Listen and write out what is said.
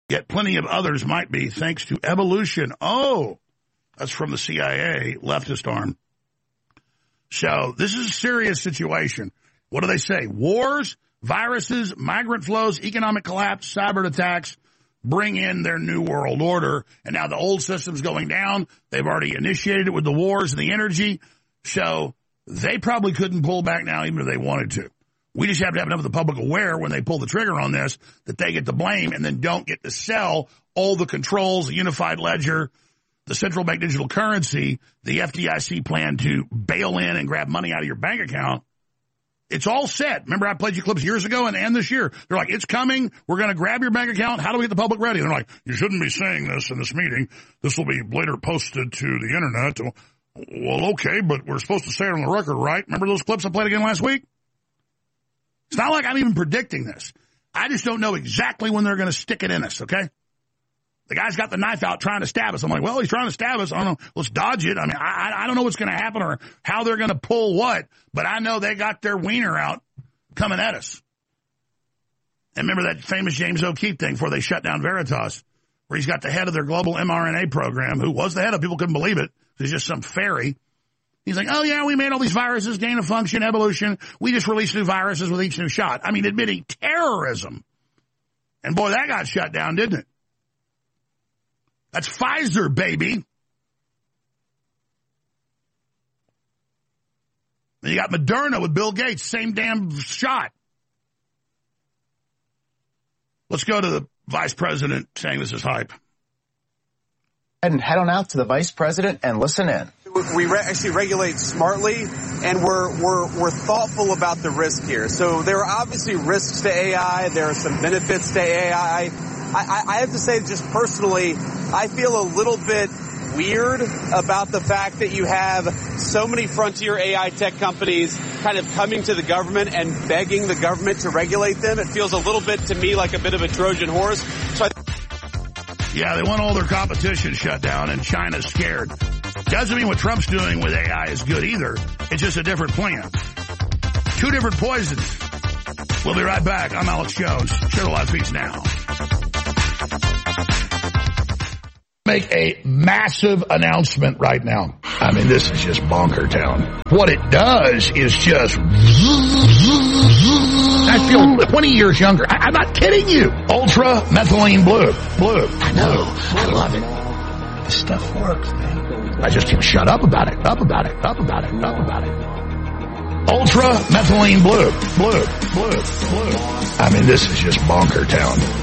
Yet plenty of others might be, thanks to evolution. Oh, that's from the CIA, leftist arm. So this is a serious situation. What do they say? Wars, viruses, migrant flows, economic collapse, cyber attacks bring in their new world order. And now the old system's going down. They've already initiated it with the wars and the energy. So they probably couldn't pull back now even if they wanted to. We just have to have enough of the public aware when they pull the trigger on this that they get the blame and then don't get to sell all the controls, the unified ledger, the central bank digital currency, the FDIC plan to bail in and grab money out of your bank account. It's all set. Remember I played you clips years ago and this year. They're like, it's coming. We're going to grab your bank account. How do we get the public ready? And they're like, you shouldn't be saying this in this meeting. This will be later posted to the internet. Well, okay, but we're supposed to say it on the record, right? Remember those clips I played again last week? It's not like I'm even predicting this. I just don't know exactly when they're going to stick it in us, okay? The guy's got the knife out trying to stab us. I'm like, well, he's trying to stab us. I don't know. Let's dodge it. I mean, I don't know what's going to happen or how they're going to pull what, but I know they got their wiener out coming at us. And remember that famous James O'Keefe thing before they shut down Veritas, where he's got the head of their global mRNA program, who was the head of, people couldn't believe it. He's just some fairy. He's like, oh, yeah, we made all these viruses, gain of function, evolution. We just release new viruses with each new shot. I mean, admitting terrorism. And, boy, that got shut down, didn't it? That's Pfizer, baby. Then you got Moderna with Bill Gates, same damn shot. Let's go to the vice president saying this is hype. And head on out to the vice president and listen in. We actually regulate smartly, and we're thoughtful about the risk here. So there are obviously risks to AI. There are some benefits to AI. I have to say, just personally, I feel a little bit weird about the fact that you have so many frontier AI tech companies kind of coming to the government and begging the government to regulate them. It feels a little bit to me like a bit of a Trojan horse. So yeah, they want all their competition shut down, and China's scared. Doesn't mean what Trump's doing with AI is good either. It's just a different plan. Two different poisons. We'll be right back. I'm Alex Jones. Share the live feeds now. Make a massive announcement right now. I mean, this is just bonker town. What it does is just... I feel 20 years younger. I'm not kidding you. Ultra methylene blue. I know. I love it. This stuff works, man. I just can't shut up about it. Up about it. Ultra methylene blue. I mean, this is just bonker town.